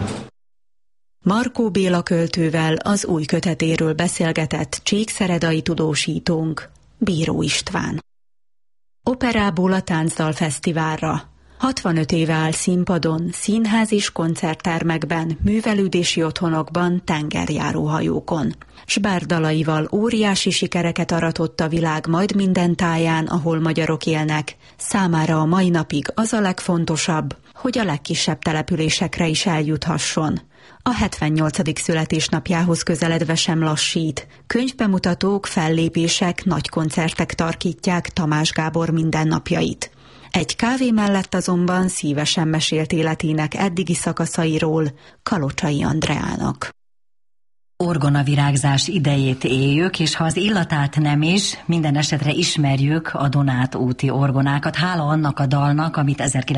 Markó Béla költővel az új kötetéről beszélgetett csíkszeredai tudósítónk, Bíró István. Operából a Táncdal Fesztiválra. 65 éve áll színpadon, színház és koncerttermekben, művelődési otthonokban, tengerjáró hajókon. S bár dalaival óriási sikereket aratott a világ majd minden táján, ahol magyarok élnek, számára a mai napig az a legfontosabb, hogy a legkisebb településekre is eljuthasson. A 78. születésnapjához közeledve sem lassít. Könyvbemutatók, fellépések, nagy koncertek tarkítják Tamás Gábor mindennapjait. Egy kávé mellett azonban szívesen mesélt életének eddigi szakaszairól Kalocsai Andreának. Orgonavirágzás idejét éljük, és ha az illatát nem is, minden esetre ismerjük a Donát úti orgonákat. Hála annak a dalnak, amit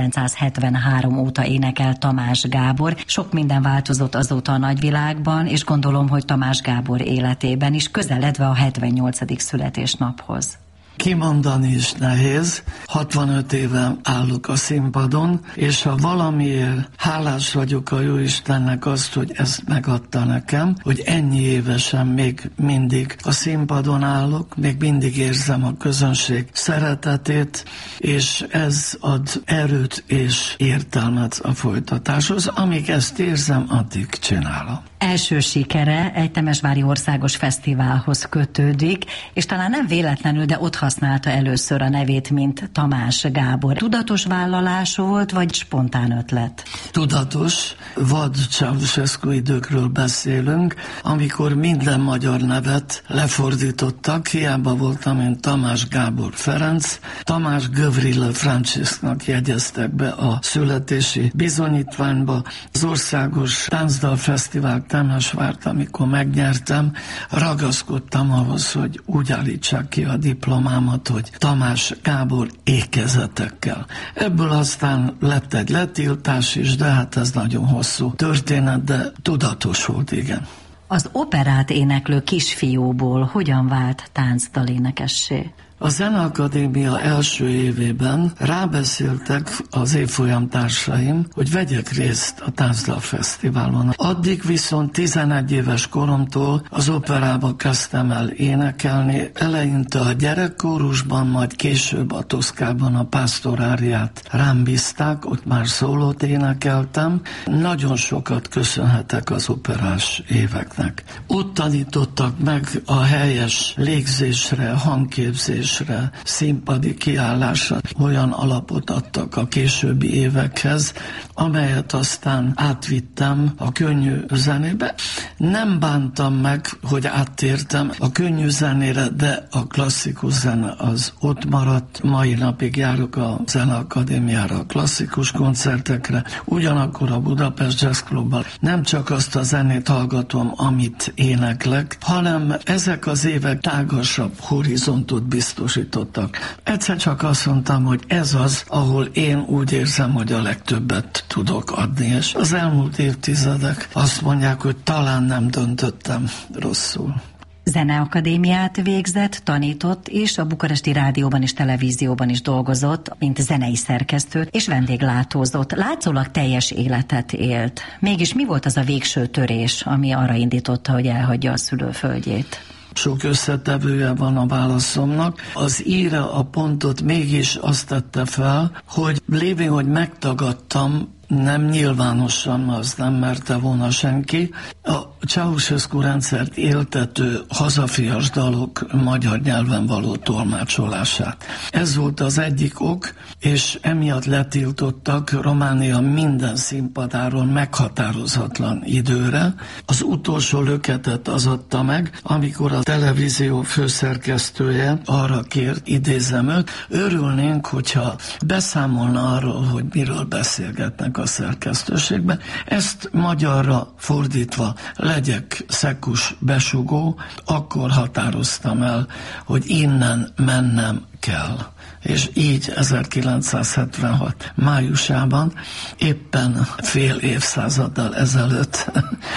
1973 óta énekel Tamás Gábor. Sok minden változott azóta a nagyvilágban, és gondolom, hogy Tamás Gábor életében is, közeledve a 78. születésnaphoz. Kimondani is nehéz. 65 éve állok a színpadon, és ha valamiért hálás vagyok a Jóistennek azt, hogy ezt megadta nekem, hogy ennyi évesen még mindig a színpadon állok, még mindig érzem a közönség szeretetét, és ez ad erőt és értelmet a folytatáshoz. Amíg ezt érzem, addig csinálom. Első sikere egy temesvári országos fesztiválhoz kötődik, és talán nem véletlenül, de ott használta először a nevét, mint Tamás Gábor. Tudatos vállalás volt, vagy spontán ötlet? Tudatos. Vad Ceausescu időkről beszélünk, amikor minden magyar nevet lefordítottak, hiába voltam én Tamás Gábor Ferenc, Tamás Gavrila Franciszknak jegyeztek be a születési bizonyítványba. Az országos Táncdal Fesztivál Temesvárt, amikor megnyertem, ragaszkodtam ahhoz, hogy úgy állítsák ki a diplomámat, hogy Tamás Gábor ékezetekkel. Ebből aztán lett egy letiltás is, de hát ez nagyon hosszú történet, de tudatos volt, igen. Az operát éneklő kisfiúból hogyan vált táncdalénekessé? A Zeneakadémia első évében rábeszéltek az évfolyam társaim, hogy vegyek részt a Táncdalfesztiválon. Addig viszont 11 éves koromtól az operába kezdtem el énekelni, eleinte a gyerekkórusban, majd később a Toszkában a pásztoráriát rám bízták, ott már szólót énekeltem. Nagyon sokat köszönhetek az operás éveknek. Ott tanítottak meg a helyes légzésre, hangképzésre, színpadi kiállásra. Olyan alapot adtak a későbbi évekhez, amelyet aztán átvittem a könnyű zenébe. Nem bántam meg, hogy áttértem a könnyű zenére, de a klasszikus zene az ott maradt. Mai napig járok a Zeneakadémiára, a klasszikus koncertekre, ugyanakkor a Budapest Jazz Clubban nem csak azt a zenét hallgatom, amit éneklek, hanem ezek az évek tágasabb horizontot biztosítottak. Egyszer csak azt mondtam, hogy ez az, ahol én úgy érzem, hogy a legtöbbet tudok adni, és az elmúlt évtizedek azt mondják, hogy talán nem döntöttem rosszul. Zeneakadémiát végzett, tanított, és a bukaresti rádióban és televízióban is dolgozott, mint zenei szerkesztő, és vendéglátózott. Látszólag teljes életet élt. Mégis mi volt az a végső törés, ami arra indította, hogy elhagyja a szülőföldjét? Sok összetevője van a válaszomnak. Az íre a pontot mégis azt tette fel, hogy lévén, hogy megtagadtam, nem nyilvánosan, az nem merte volna senki, a Ceausescu rendszert éltető hazafias dalok magyar nyelven való tolmácsolását. Ez volt az egyik ok, és emiatt letiltottak Románia minden színpadáron meghatározatlan időre. Az utolsó löketet az adta meg, amikor a televízió főszerkesztője arra kért, idézem őt, örülnénk, hogyha beszámolna arról, hogy miről beszélgetnek a szerkesztőségben. Ezt magyarra fordítva, legyek szekus besugó, akkor határoztam el, hogy innen mennem kell. És így 1976 májusában, éppen fél évszázaddal ezelőtt,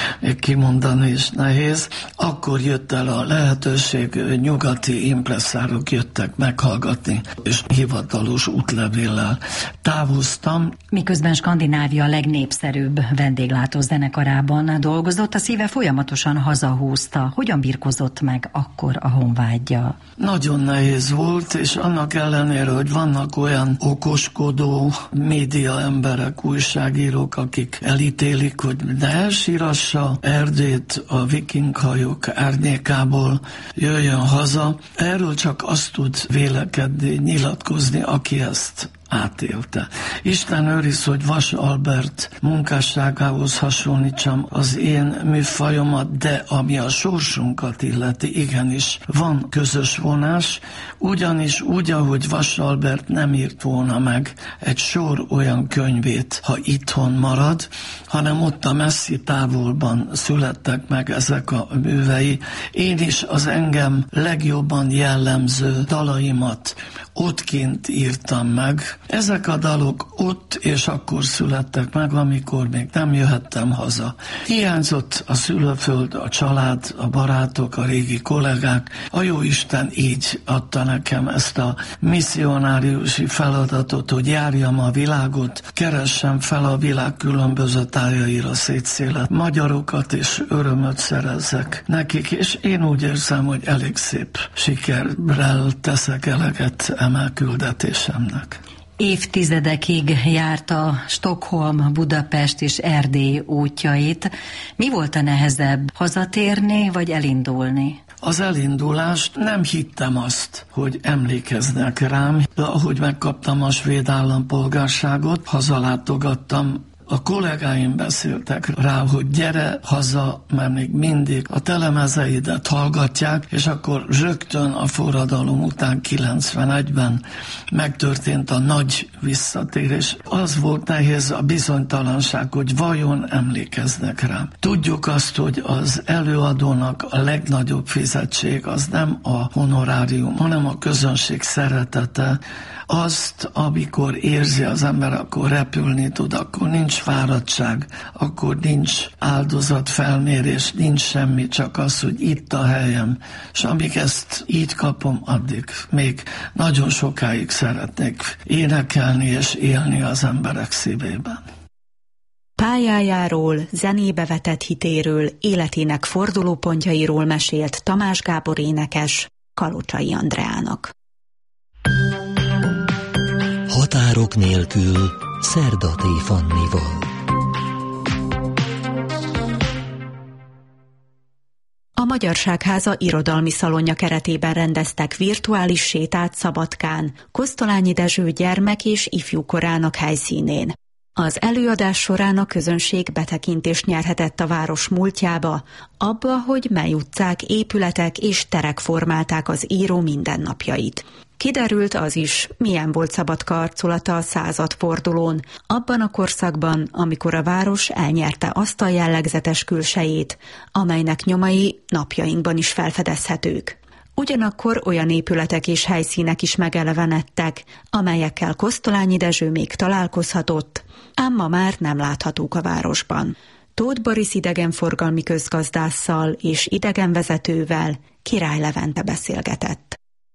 kimondani is nehéz, akkor jött el a lehetőség, nyugati impresszárok jöttek meghallgatni, és hivatalos útlevéllel távoztam. Miközben Skandinávia a legnépszerűbb vendéglátó zenekarában dolgozott, a szíve folyamatosan hazahúzta. Hogyan birkozott meg akkor a honvágyja? Nagyon nehéz volt, és annak ellenére, hogy vannak olyan okoskodó média emberek, újságírók, akik elítélik, hogy ne elsírassa Erdélyt a vikinghajók árnyékából, jöjjön haza. Erről csak azt tud vélekedni, nyilatkozni, aki ezt átélte. Isten őriz, hogy Vas Albert munkásságához hasonlítsam az én műfajomat, de ami a sorsunkat illeti, igenis van közös vonás, ugyanis úgy, ahogy Vas Albert nem írt volna meg egy sor olyan könyvét, ha itthon marad, hanem ott a messzi távolban születtek meg ezek a művei. Én is az engem legjobban jellemző dalaimat ottként írtam meg. Ezek a dalok ott és akkor születtek meg, amikor még nem jöhettem haza. Hiányzott a szülőföld, a család, a barátok, a régi kollégák. A Jóisten így adta nekem ezt a misszionáriusi feladatot, hogy járjam a világot, keressem fel a világ különböző tájaira szétszélet magyarokat, és örömöt szerezzek nekik, és én úgy érzem, hogy elég szép sikerrel teszek eleget eme küldetésemnek. Évtizedekig járta Stockholm, Budapest és Erdély útjait. Mi volt a nehezebb, hazatérni vagy elindulni? Az elindulást nem hittem azt, hogy emlékeznek rám, de ahogy megkaptam a svéd állampolgárságot, hazalátogattam. A kollégáim beszéltek rá, hogy gyere haza, mert még mindig a telemezeidet hallgatják, és akkor rögtön a forradalom után 91-ben megtörtént a nagy visszatérés. Az volt nehéz a bizonytalanság, hogy vajon emlékeznek rám. Tudjuk azt, hogy az előadónak a legnagyobb fizetség az nem a honorárium, hanem a közönség szeretete. Azt, amikor érzi az ember, akkor repülni tud, akkor nincs fáradtság, akkor nincs áldozatfelmérés, nincs semmi, csak az, hogy itt a helyem, és amíg ezt így kapom, addig még nagyon sokáig szeretnék énekelni és élni az emberek szívében. Pályájáról, zenébe vetett hitéről, életének fordulópontjairól mesélt Tamás Gábor énekes Kalocsai Andreának. Határok nélkül Szerdaté Fannival. A Magyarságháza irodalmi szalonja keretében rendeztek virtuális sétát Szabadkán, Kosztolányi Dezső gyermek és ifjúkorának helyszínén. Az előadás során a közönség betekintést nyerhetett a város múltjába, abba, hogy mely utcák, épületek és terek formálták az író mindennapjait. Kiderült az is, milyen volt Szabadka arculata a századfordulón, abban a korszakban, amikor a város elnyerte azt a jellegzetes külsejét, amelynek nyomai napjainkban is felfedezhetők. Ugyanakkor olyan épületek és helyszínek is megelevenedtek, amelyekkel Kosztolányi Dezső még találkozhatott, ám ma már nem láthatók a városban. Tóth Boris idegenforgalmi közgazdásszal és idegenvezetővel Király Levente beszélgetett.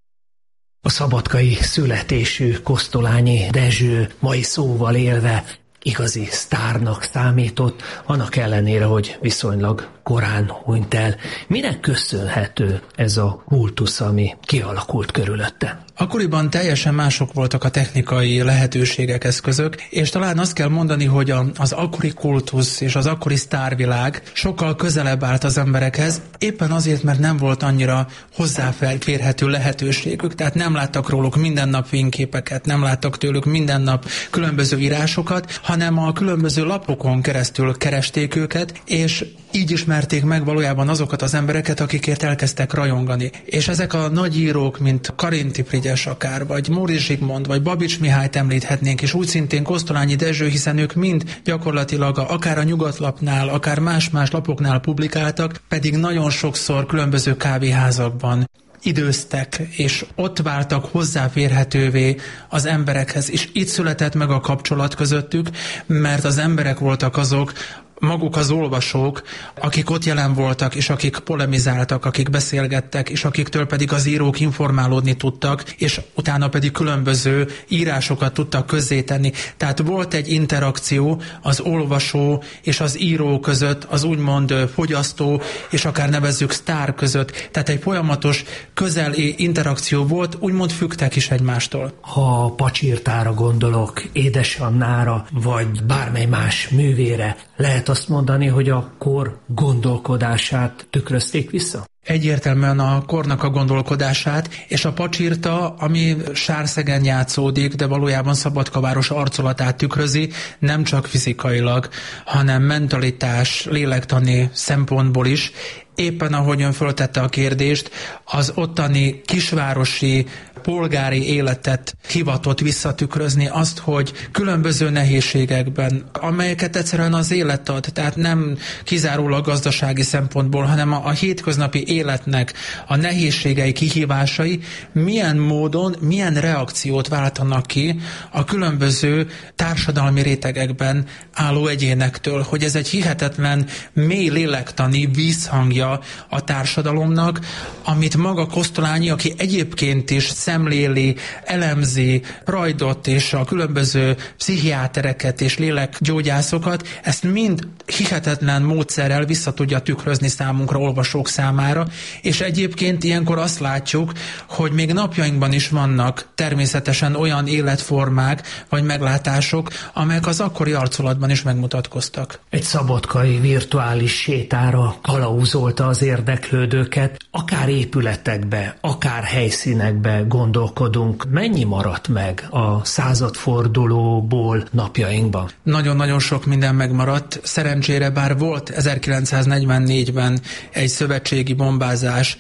A szabadkai születésű Kosztolányi Dezső mai szóval élve igazi sztárnak számított, annak ellenére, hogy viszonylag korán hunyt el. Minek köszönhető ez a kultusz, ami kialakult körülötte? Akkoriban teljesen mások voltak a technikai lehetőségek, eszközök, és talán azt kell mondani, hogy az akkori kultusz és az akkori sztárvilág sokkal közelebb állt az emberekhez, éppen azért, mert nem volt annyira hozzáférhető lehetőségük, tehát nem láttak róluk minden nap fényképeket, nem láttak tőlük minden nap különböző írásokat, hanem a különböző lapokon keresztül keresték őket, és így ismerték meg valójában azokat az embereket, akikért elkezdtek rajongani. És ezek a nagy írók, mint Karinti Frigyes akár, vagy Móricz Zsigmond, vagy Babics Mihályt említhetnénk, és úgy szintén Kosztolányi Dezső, hiszen ők mind gyakorlatilag akár a Nyugatlapnál, akár más-más lapoknál publikáltak, pedig nagyon sokszor különböző kávéházakban időztek, és ott váltak hozzáférhetővé az emberekhez, és itt született meg a kapcsolat közöttük, mert az emberek voltak azok, maguk az olvasók, akik ott jelen voltak, és akik polemizáltak, akik beszélgettek, és akiktől pedig az írók informálódni tudtak, és utána pedig különböző írásokat tudtak közzétenni. Tehát volt egy interakció az olvasó és az író között, az úgymond fogyasztó, és akár nevezzük sztár között. Tehát egy folyamatos közeli interakció volt, úgymond függtek is egymástól. Ha Pacsirtára gondolok, Édesannára, vagy bármely más művére, lehet azt mondani, hogy a kor gondolkodását tükrözték vissza? Egyértelműen a kornak a gondolkodását, és a Pacsirta, ami Sárszegen játszódik, de valójában Szabadkaváros arculatát tükrözi, nem csak fizikailag, hanem mentalitás, lélektani szempontból is. Éppen ahogy ön föltette a kérdést, az ottani kisvárosi polgári életet hivatott visszatükrözni, azt, hogy különböző nehézségekben, amelyeket egyszerűen az élet ad, tehát nem kizárólag gazdasági szempontból, hanem a hétköznapi életnek a nehézségei, kihívásai milyen módon, milyen reakciót váltanak ki a különböző társadalmi rétegekben álló egyénektől, hogy ez egy hihetetlen mély lélektani vízhangja a társadalomnak, amit maga Kosztolányi, aki egyébként is szemléli, elemzi Freudot és a különböző pszichiátereket és lélekgyógyászokat, ezt mind hihetetlen módszerrel vissza tudja tükrözni számunkra, olvasók számára, és egyébként ilyenkor azt látjuk, hogy még napjainkban is vannak természetesen olyan életformák vagy meglátások, amelyek az akkori arculatban is megmutatkoztak. Egy szabadkai virtuális sétára kalauzolta az érdeklődőket, akár épületekbe, akár helyszínekbe gondolkodunk. Mennyi maradt meg a századfordulóból napjainkban? Nagyon-nagyon sok minden megmaradt. Szerencsére bár volt 1944-ben egy szövetségi bombázás,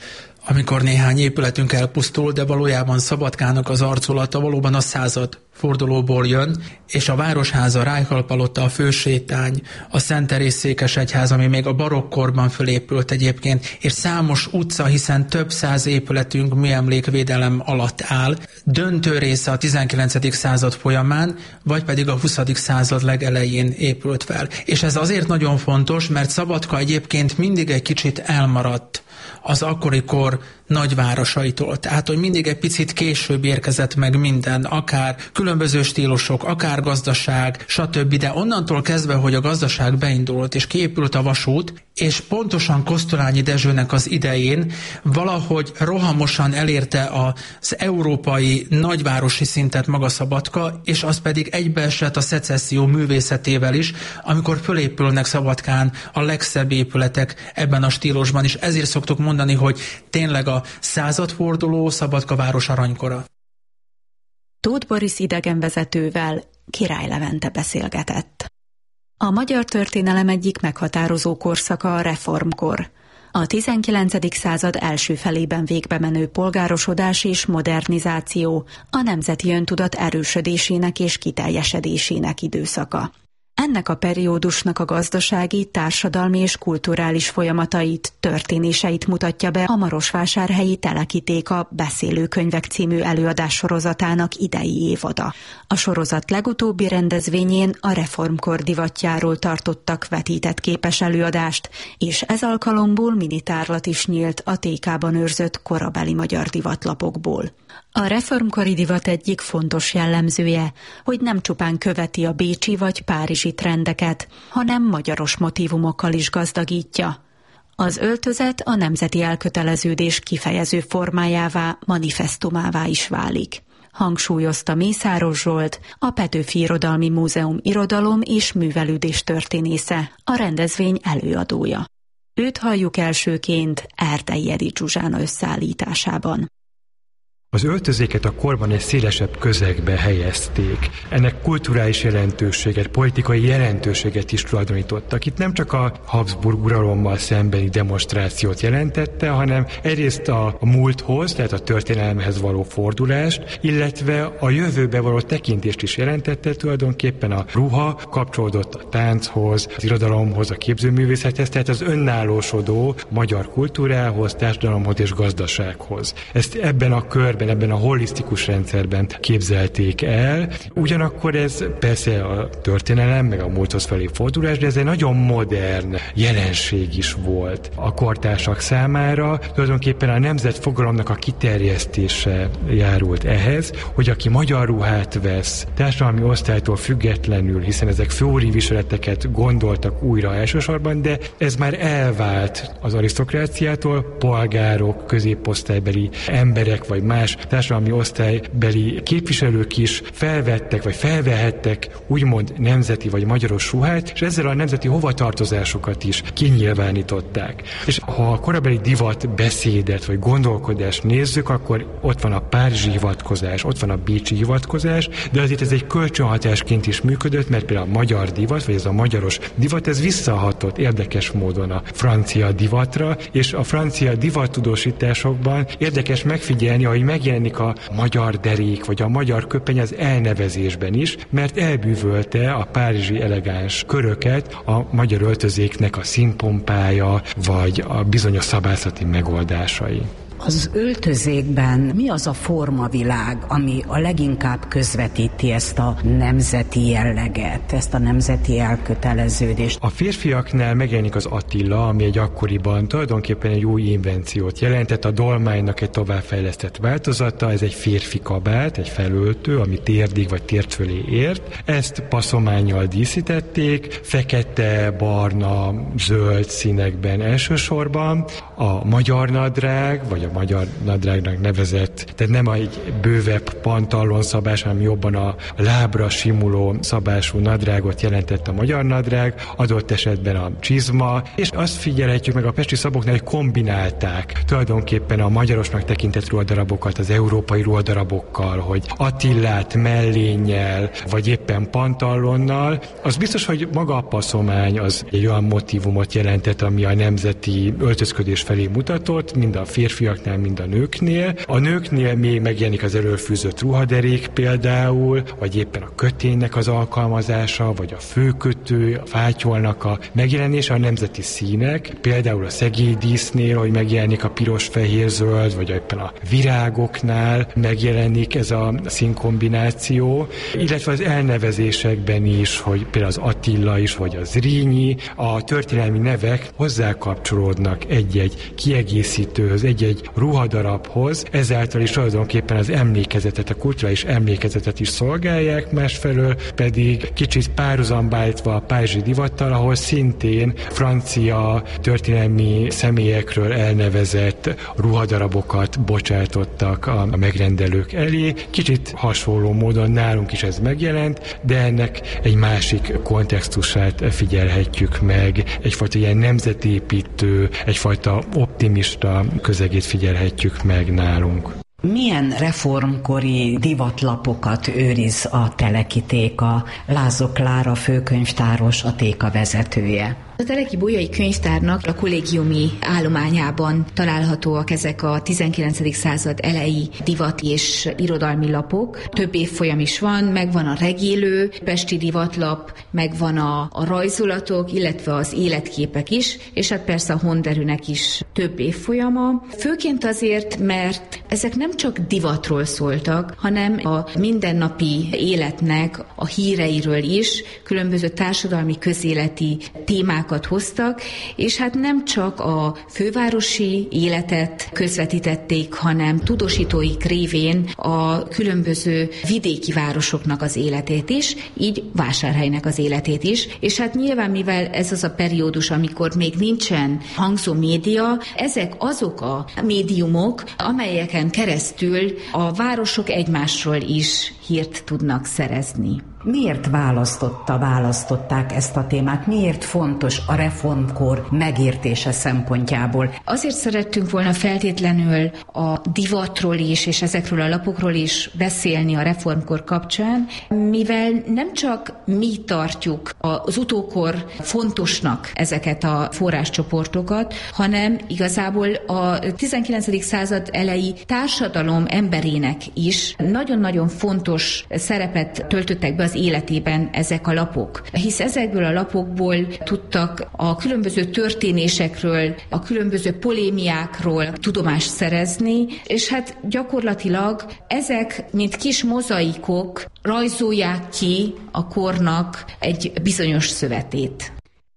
amikor néhány épületünk elpusztul, de valójában Szabadkának az arculata valóban a századfordulóból jön, és a Városháza, Rájhalpalota, a Fősétány, a Szent Teréz székesegyház, ami még a barokkorban fölépült egyébként, és számos utca, hiszen több száz épületünk műemlékvédelem alatt áll, döntő része a 19. század folyamán, vagy pedig a 20. század legelején épült fel. És ez azért nagyon fontos, mert Szabadka egyébként mindig egy kicsit elmaradt az akkori kor nagyvárosaitól. Tehát, hogy mindig egy picit később érkezett meg minden, akár különböző stílusok, akár gazdaság, stb. De onnantól kezdve, hogy a gazdaság beindult és kiépült a vasút, és pontosan Kosztolányi Dezsőnek az idején valahogy rohamosan elérte az európai nagyvárosi szintet maga Szabadka, és az pedig egybeesett a szecesszió művészetével is, amikor fölépülnek Szabadkán a legszebb épületek ebben a stílusban, és ezért szoktuk mondani, hogy tényleg a századforduló Szabadka város aranykora. Tóth Boris idegenvezetővel Király Levente beszélgetett. A magyar történelem egyik meghatározó korszaka a reformkor. A 19. század első felében végbe menő polgárosodás és modernizáció a nemzeti öntudat erősödésének és kiteljesedésének időszaka. Ennek a periódusnak a gazdasági, társadalmi és kulturális folyamatait, történéseit mutatja be a Marosvásárhelyi Telekitéka Beszélőkönyvek című előadássorozatának idei évada. A sorozat legutóbbi rendezvényén a reformkor divatjáról tartottak vetített képes előadást, és ez alkalomból minitárlat is nyílt a TK-ban őrzött korabeli magyar divatlapokból. A reformkori divat egyik fontos jellemzője, hogy nem csupán követi a bécsi vagy párizsi trendeket, hanem magyaros motívumokkal is gazdagítja. Az öltözet a nemzeti elköteleződés kifejező formájává, manifesztumává is válik. Hangsúlyozta Mészáros Zsolt, a Petőfi Irodalmi Múzeum irodalom és művelődés történésze, a rendezvény előadója. Őt halljuk elsőként Erdei Edith Zsuzsána összeállításában. Az öltözéket a korban egy szélesebb közegbe helyezték. Ennek kulturális jelentőséget, politikai jelentőséget is tulajdonítottak. Itt nem csak a Habsburg uralommal szembeni demonstrációt jelentette, hanem egyrészt a múlthoz, tehát a történelemhez való fordulást, illetve a jövőbe való tekintést is jelentette. Tulajdonképpen a ruha kapcsolódott a tánchoz, az irodalomhoz, a képzőművészethez, tehát az önállósodó magyar kultúrához, társadalomhoz és gazdasághoz. Ezt ebben a körben, ebben a holisztikus rendszerben képzelték el. Ugyanakkor ez persze a történelem, meg a múlthoz felé fordulás, de ez egy nagyon modern jelenség is volt a kortársak számára. Tulajdonképpen a nemzetfogalomnak a kiterjesztése járult ehhez, hogy aki magyar ruhát vesz, társadalmi osztálytól függetlenül, hiszen ezek főúri viseleteket gondoltak újra elsősorban, de ez már elvált az arisztokráciától, polgárok, középosztálybeli emberek vagy más társadalmi osztálybeli képviselők is felvettek, vagy felvehettek úgymond nemzeti vagy magyaros ruhát, és ezzel a nemzeti hovatartozásokat is kinyilvánították. És ha a korabeli divat beszédet, vagy gondolkodást nézzük, akkor ott van a párizsi hivatkozás, ott van a bécsi hivatkozás, de azért ez egy kölcsönhatásként is működött, mert például a magyar divat, vagy ez a magyaros divat, ez visszahatott érdekes módon a francia divatra, és a francia divattudósításokban érdekes megfigyelni, hogy megjelenik a magyar derék, vagy a magyar köpeny az elnevezésben is, mert elbűvölte a párizsi elegáns köröket a magyar öltözéknek a színpompája, vagy a bizonyos szabászati megoldásai. Az öltözékben mi az a formavilág, ami a leginkább közvetíti ezt a nemzeti jelleget, ezt a nemzeti elköteleződést? A férfiaknál megjelenik az Attila, ami egy akkoriban tulajdonképpen egy új invenciót jelentett, a dolmánynak egy továbbfejlesztett változata, ez egy férfi kabát, egy felöltő, ami térdig vagy tért fölé ért. Ezt passzománnyal díszítették, fekete, barna, zöld színekben elsősorban. A magyar nadrág, vagy a magyar nadrágnak nevezett, tehát nem egy bővebb pantallonszabás, hanem jobban a lábra simuló szabású nadrágot jelentett a magyar nadrág, adott esetben a csizma, és azt figyelhetjük meg a pesti szabóknál, hogy kombinálták tulajdonképpen a magyarosnak tekintett ruhadarabokat az európai ruhadarabokkal, hogy Attillát mellénnyel, vagy éppen pantallonnal. Az biztos, hogy maga a passzomány az egy olyan motívumot jelentett, ami a nemzeti öltözködés felé mutatott, mind a férfiaknál, férfiaknál, mint a nőknél. A nőknél még megjelenik az előfűzött ruhaderék például, vagy éppen a köténynek az alkalmazása, vagy a főkötő, a fátyolnak a megjelenése, a nemzeti színek, például a szegélydísznél, hogy megjelenik a piros, fehér, zöld, vagy éppen a virágoknál megjelenik ez a színkombináció, illetve az elnevezésekben is, hogy például az Attila is, vagy az Zrínyi, a történelmi nevek hozzá kapcsolódnak egy-egy kiegészítőhöz, egy-egy ruhadarabhoz, ezáltal is tulajdonképpen az emlékezetet, a kulturális emlékezetet is szolgálják, másfelől pedig kicsit párhuzamba állítva a párizsi divattal, ahol szintén francia történelmi személyekről elnevezett ruhadarabokat bocsátottak a megrendelők elé. Kicsit hasonló módon nálunk is ez megjelent, de ennek egy másik kontextusát figyelhetjük meg, egyfajta ilyen nemzetépítő, egyfajta optimista közegét figyelhetjük meg nálunk. Milyen reformkori divatlapokat őriz a Telekitéka? Lázó Klára főkönyvtáros, a téka vezetője. A Teleki Bolyai Könyvtárnak a kollégiumi állományában találhatóak ezek a 19. század elejé divat és irodalmi lapok. Több évfolyam is van, megvan a regélő pesti divatlap, megvan a rajzolatok, illetve az életképek is, és hát persze a Honderűnek is több évfolyama. Főként azért, mert ezek nem csak divatról szóltak, hanem a mindennapi életnek a híreiről is, különböző társadalmi közéleti témákat hoztak, és hát nem csak a fővárosi életet közvetítették, hanem tudósítóik révén a különböző vidéki városoknak az életét is, így Vásárhelynek az életét is, és hát nyilván mivel ez az a periódus, amikor még nincsen hangzó média, ezek azok a médiumok, amelyeken keresztül a városok egymásról is hírt tudnak szerezni. Miért választották ezt a témát? Miért fontos a reformkor megértése szempontjából? Azért szerettünk volna feltétlenül a divatról is, és ezekről a lapokról is beszélni a reformkor kapcsán, mivel nem csak mi tartjuk az utókor fontosnak ezeket a forráscsoportokat, hanem igazából a 19. század elejé társadalom emberének is nagyon-nagyon fontos szerepet töltöttek be az életében ezek a lapok. Hisz ezekből a lapokból tudtak a különböző történésekről, a különböző polémiákról tudomást szerezni, és hát gyakorlatilag ezek, mint kis mozaikok, rajzolják ki a kornak egy bizonyos szövetét.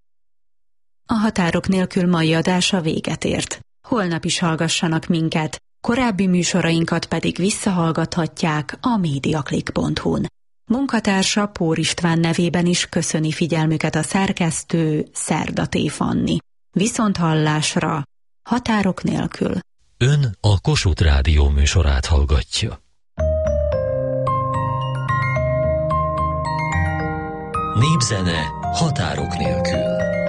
A Határok nélkül mai adása véget ért. Holnap is hallgassanak minket, korábbi műsorainkat pedig visszahallgathatják a mediaclick.hu-n. Munkatársa Pór István nevében is köszöni figyelmüket a szerkesztő Szerdaté Fanni. Viszonthallásra, Határok nélkül. Ön a Kossuth Rádió műsorát hallgatja. Népzene határok nélkül.